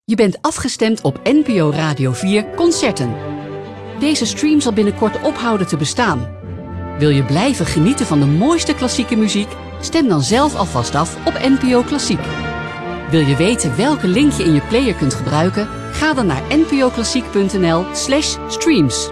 Je bent afgestemd op NPO Radio 4 Concerten. Deze stream zal binnenkort ophouden te bestaan. Wil je blijven genieten van de mooiste klassieke muziek? Stem dan zelf alvast af op NPO Klassiek. Wil je weten welke link je in je player kunt gebruiken? Ga dan naar npoklassiek.nl/streams.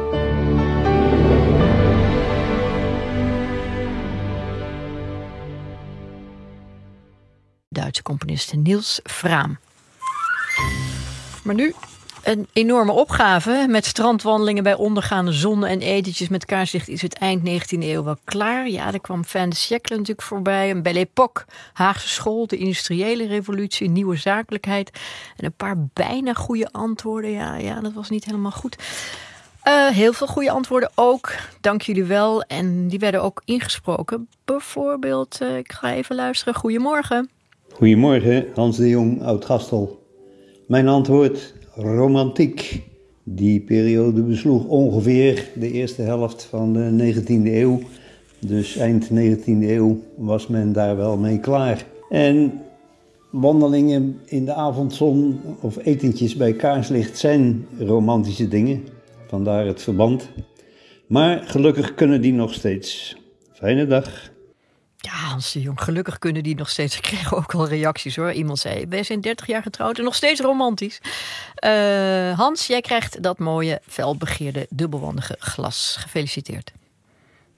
Duitse componist Niels Frahm. Maar nu een enorme opgave. Met strandwandelingen bij ondergaande zon en etentjes met kaarslicht is het eind 19e eeuw wel klaar. Ja, er kwam Fin de siècle natuurlijk voorbij. Een Belle Époque, Haagse school, de industriële revolutie, nieuwe zakelijkheid. En een paar bijna goede antwoorden. Ja, dat was niet helemaal goed. Heel veel goede antwoorden ook. Dank jullie wel. En die werden ook ingesproken. Bijvoorbeeld, ik ga even luisteren. Goedemorgen. Goedemorgen, Hans de Jong, Oud-Gastel. Mijn antwoord, romantiek. Die periode besloeg ongeveer de eerste helft van de 19e eeuw. Dus eind 19e eeuw was men daar wel mee klaar. En wandelingen in de avondzon of etentjes bij kaarslicht zijn romantische dingen. Vandaar het verband. Maar gelukkig kunnen die nog steeds. Fijne dag. Ja, Hans de Jong, gelukkig kunnen die nog steeds. Ik kreeg ook al reacties hoor. Iemand zei, wij zijn 30 jaar getrouwd en nog steeds romantisch. Hans, jij krijgt dat mooie felbegeerde dubbelwandige glas. Gefeliciteerd.